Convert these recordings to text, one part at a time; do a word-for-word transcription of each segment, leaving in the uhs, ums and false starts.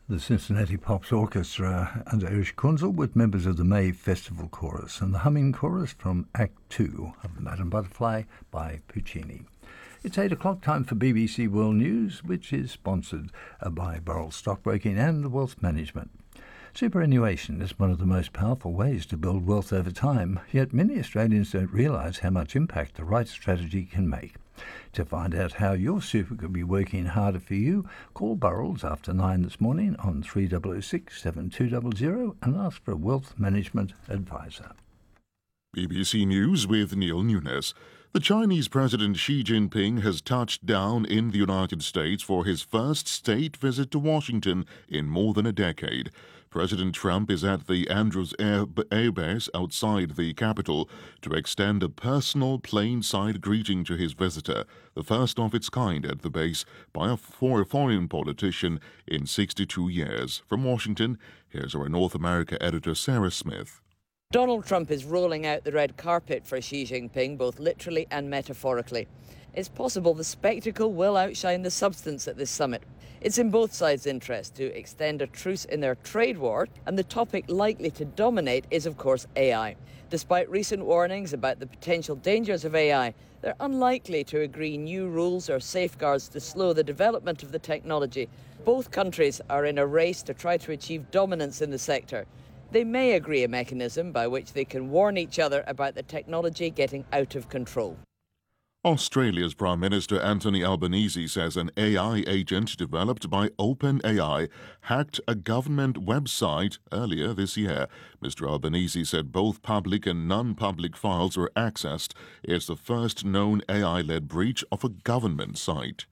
The Cincinnati Pops Orchestra under Erich Kunzel with members of the May Festival Chorus and the humming chorus from Act Two of Madame Butterfly by Puccini. It's eight o'clock time for B B C World News, which is sponsored by Burrell Stockbroking and Wealth Management. Superannuation is one of the most powerful ways to build wealth over time, yet many Australians don't realise how much impact the right strategy can make. To find out how your super could be working harder for you, call Burrells after nine this morning on three zero zero six, seven two zero zero and ask for a wealth management advisor. B B C News with Neil Nunes. The Chinese President Xi Jinping has touched down in the United States for his first state visit to Washington in more than a decade. President Trump is at the Andrews Air, Air Base outside the capital to extend a personal plane-side greeting to his visitor, the first of its kind at the base by a, for a foreign politician in sixty-two years. From Washington, here's our North America editor Sarah Smith. Donald Trump is rolling out the red carpet for Xi Jinping, both literally and metaphorically. It's possible the spectacle will outshine the substance at this summit. It's in both sides' interest to extend a truce in their trade war, and the topic likely to dominate is, of course, A I. Despite recent warnings about the potential dangers of A I, they're unlikely to agree new rules or safeguards to slow the development of the technology. Both countries are in a race to try to achieve dominance in the sector. They may agree a mechanism by which they can warn each other about the technology getting out of control. Australia's Prime Minister Anthony Albanese says an A I agent developed by OpenAI hacked a government website earlier this year. Mister Albanese said both public and non-public files were accessed. It's the first known A I-led breach of a government site.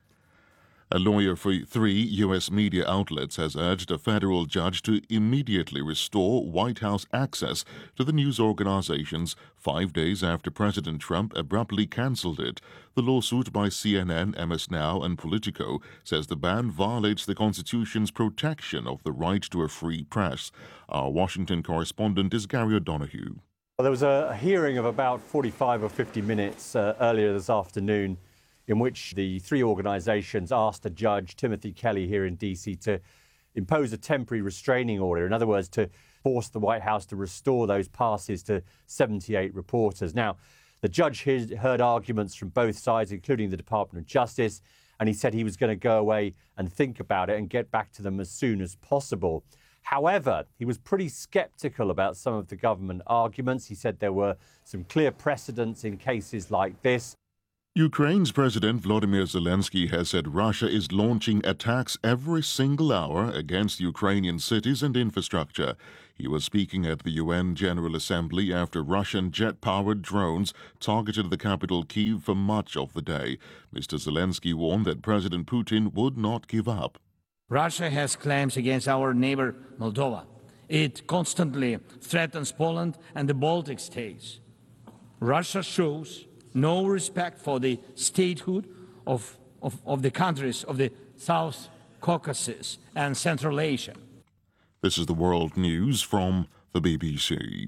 A lawyer for three U S media outlets has urged a federal judge to immediately restore White House access to the news organizations five days after President Trump abruptly canceled it. The lawsuit by C N N, M S Now, and Politico says the ban violates the Constitution's protection of the right to a free press. Our Washington correspondent is Gary O'Donoghue. Well, there was a hearing of about forty-five or fifty minutes uh, earlier this afternoon, in which the three organisations asked a judge, Timothy Kelly, here in D C, to impose a temporary restraining order. In other words, to force the White House to restore those passes to seventy-eight reporters. Now, the judge heard arguments from both sides, including the Department of Justice, and he said he was going to go away and think about it and get back to them as soon as possible. However, he was pretty sceptical about some of the government arguments. He said there were some clear precedents in cases like this. Ukraine's President Volodymyr Zelensky has said Russia is launching attacks every single hour against Ukrainian cities and infrastructure. He was speaking at the U N General Assembly after Russian jet-powered drones targeted the capital Kyiv for much of the day. Mister Zelensky warned that President Putin would not give up. Russia has claims against our neighbor Moldova. It constantly threatens Poland and the Baltic states. Russia shows no respect for the statehood of, of, of the countries of the South Caucasus and Central Asia. This is the World News from the B B C.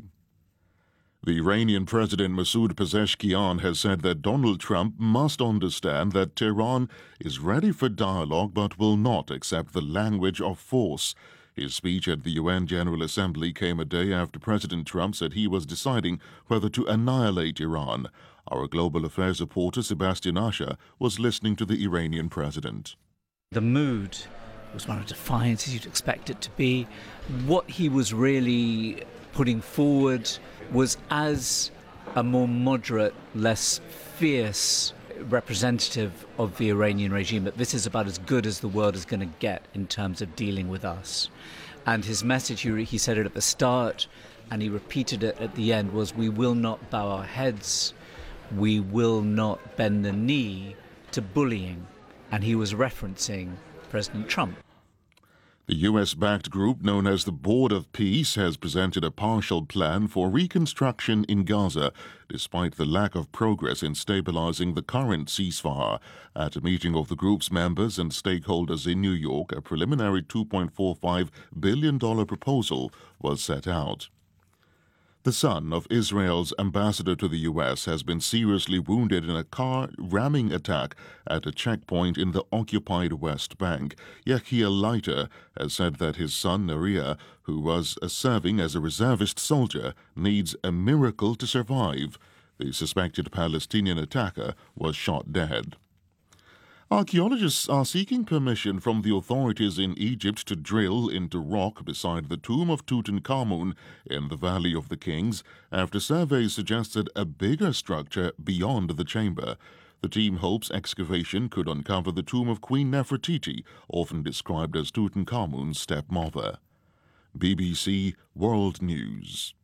The Iranian President Masoud Pezeshkian has said that Donald Trump must understand that Tehran is ready for dialogue but will not accept the language of force. His speech at the U N General Assembly came a day after President Trump said he was deciding whether to annihilate Iran. Our global affairs reporter Sebastian Asher was listening to the Iranian president. The mood was one of defiance, as you'd expect it to be. What he was really putting forward was as a more moderate, less fierce representative of the Iranian regime, that this is about as good as the world is going to get in terms of dealing with us. And his message, he, he said it at the start and he repeated it at the end, was we will not bow our heads, we will not bend the knee to bullying. And he was referencing President Trump. The U S-backed group known as the Board of Peace has presented a partial plan for reconstruction in Gaza, despite the lack of progress in stabilizing the current ceasefire. At a meeting of the group's members and stakeholders in New York, a preliminary two point four five billion dollars proposal was set out. The son of Israel's ambassador to the U S has been seriously wounded in a car ramming attack at a checkpoint in the occupied West Bank. Yechiel Leiter has said that his son, Neriah, who was serving as a reservist soldier, needs a miracle to survive. The suspected Palestinian attacker was shot dead. Archaeologists are seeking permission from the authorities in Egypt to drill into rock beside the tomb of Tutankhamun in the Valley of the Kings after surveys suggested a bigger structure beyond the chamber. The team hopes excavation could uncover the tomb of Queen Nefertiti, often described as Tutankhamun's stepmother. B B C World News.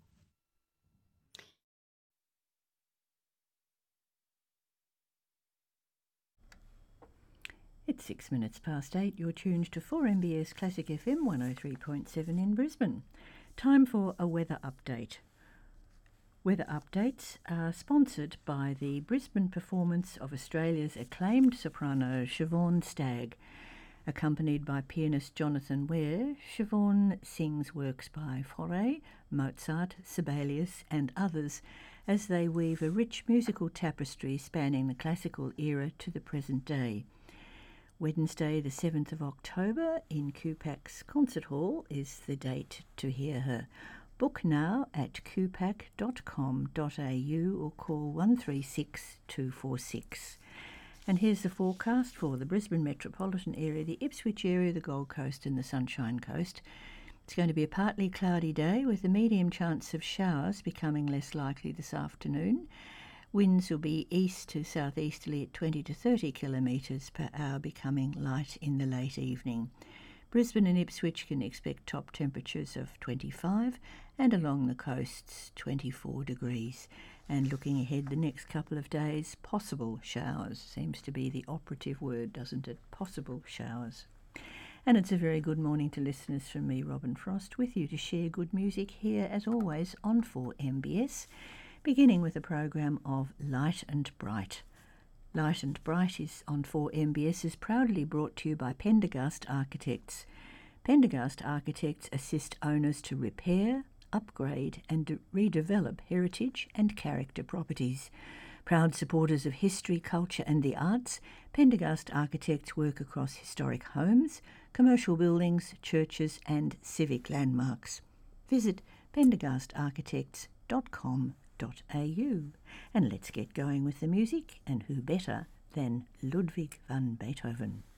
It's six minutes past eight. You're tuned to four M B S Classic F M one oh three point seven in Brisbane. Time for a weather update. Weather updates are sponsored by the Brisbane performance of Australia's acclaimed soprano Siobhan Stagg. Accompanied by pianist Jonathan Ware, Siobhan sings works by Fauré, Mozart, Sibelius and others as they weave a rich musical tapestry spanning the classical era to the present day. Wednesday the seventh of October in Kupak's Concert Hall is the date to hear her. Book now at kupak dot com dot a u or call one three six two four six. And here's the forecast for the Brisbane metropolitan area, the Ipswich area, the Gold Coast and the Sunshine Coast. It's going to be a partly cloudy day with a medium chance of showers becoming less likely this afternoon. Winds will be east to southeasterly at twenty to thirty kilometres per hour, becoming light in the late evening. Brisbane and Ipswich can expect top temperatures of twenty-five and along the coasts twenty-four degrees. And looking ahead the next couple of days, possible showers seems to be the operative word, doesn't it? Possible showers. And it's a very good morning to listeners from me, Robin Frost, with you to share good music here as always on four M B S. Beginning with a program of Light and Bright. Light and Bright is on four M B S is proudly brought to you by Pendergast Architects. Pendergast Architects assist owners to repair, upgrade and de- redevelop heritage and character properties. Proud supporters of history, culture and the arts, Pendergast Architects work across historic homes, commercial buildings, churches and civic landmarks. Visit pendergast architects dot com dot a u. And let's get going with the music, and who better than Ludwig van Beethoven.